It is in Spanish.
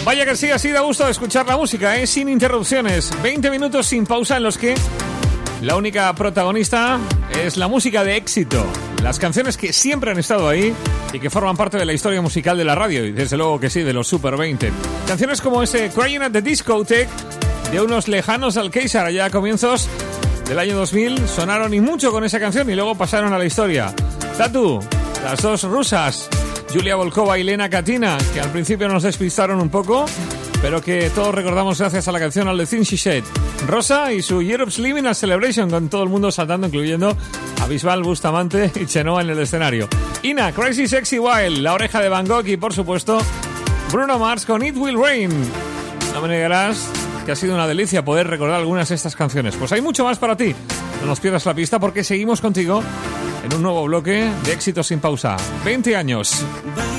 Vaya que sí, así da gusto escuchar la música, sin interrupciones. 20 minutos sin pausa en los que la única protagonista es la música de éxito. Las canciones que siempre han estado ahí y que forman parte de la historia musical de la radio. Y desde luego que sí, de los Super 20. Canciones como ese Crying at the Discotheque de unos lejanos Alcázar allá a comienzos del año 2000. Sonaron y mucho con esa canción y luego pasaron a la historia. Tatu, las dos rusas, Julia Volkova y Lena Katina, que al principio nos despistaron un poco, pero que todos recordamos gracias a la canción All the Things She Said. Rosa y su Europe's Living a Celebration, con todo el mundo saltando, incluyendo a Bisbal, Bustamante y Chenoa en el escenario. Ina, Crazy Sexy Wild, La Oreja de Van Gogh y, por supuesto, Bruno Mars con It Will Rain. No me negarás que ha sido una delicia poder recordar algunas de estas canciones. Pues hay mucho más para ti. No nos pierdas la pista porque seguimos contigo en un nuevo bloque de éxitos sin pausa. 20 años.